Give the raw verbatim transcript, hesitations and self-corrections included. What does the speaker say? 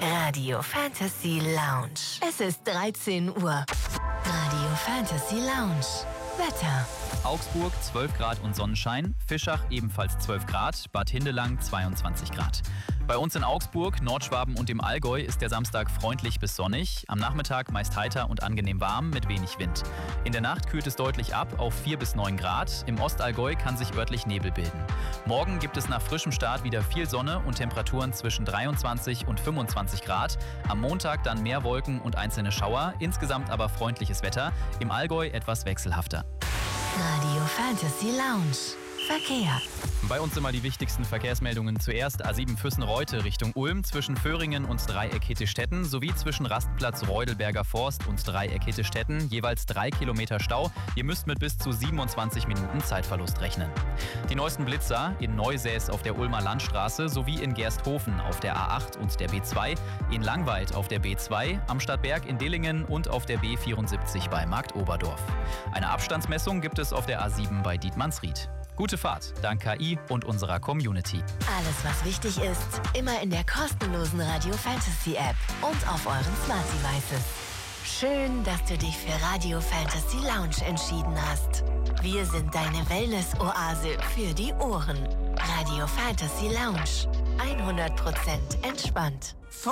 Radio Fantasy Lounge. Es ist dreizehn Uhr. Radio Fantasy Lounge. Wetter. Augsburg zwölf Grad und Sonnenschein, Fischach ebenfalls zwölf Grad, Bad Hindelang zweiundzwanzig Grad. Bei uns in Augsburg, Nordschwaben und dem Allgäu ist der Samstag freundlich bis sonnig, am Nachmittag meist heiter und angenehm warm mit wenig Wind. In der Nacht kühlt es deutlich ab auf vier bis neun Grad, im Ostallgäu kann sich örtlich Nebel bilden. Morgen gibt es nach frischem Start wieder viel Sonne und Temperaturen zwischen dreiundzwanzig und fünfundzwanzig Grad. Am Montag dann mehr Wolken und einzelne Schauer, insgesamt aber freundliches Wetter, im Allgäu etwas wechselhafter. Radio Fantasy Lounge. Verkehr. Bei uns immer die wichtigsten Verkehrsmeldungen. Zuerst A sieben Füssen-Reute Richtung Ulm zwischen Föhringen und Dreieck Hettestetten sowie zwischen Rastplatz Reudelberger Forst und Dreieck Hettestetten jeweils drei Kilometer Stau. Ihr müsst mit bis zu siebenundzwanzig Minuten Zeitverlust rechnen. Die neuesten Blitzer in Neusäß auf der Ulmer Landstraße sowie in Gersthofen auf der A acht und der B zwei, in Langweid auf der B zwei, am Stadtberg in Dillingen und auf der B vierundsiebzig bei Marktoberdorf. Eine Abstandsmessung gibt es auf der A sieben bei Dietmannsried. Gute Fahrt, dank K I und unserer Community. Alles, was wichtig ist, immer in der kostenlosen Radio Fantasy App und auf euren Smart Devices. Schön, dass du dich für Radio Fantasy Lounge entschieden hast. Wir sind deine Wellness-Oase für die Ohren. Radio Fantasy Lounge. hundert Prozent entspannt.